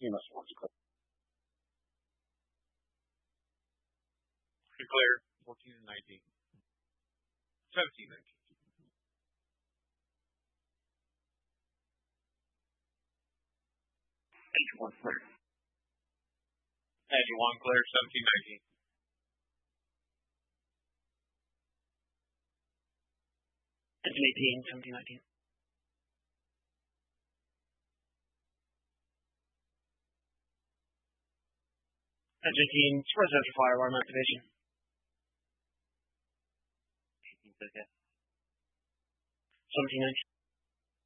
EMS wants to clear. Clear. 14 and 19. 17, 19. Engine 1 clear. Engine 1 clear. 17, 19. Engine 18, 17, 19. Engine 18, residential fire alarm activation. 18 says yes. 17, 19.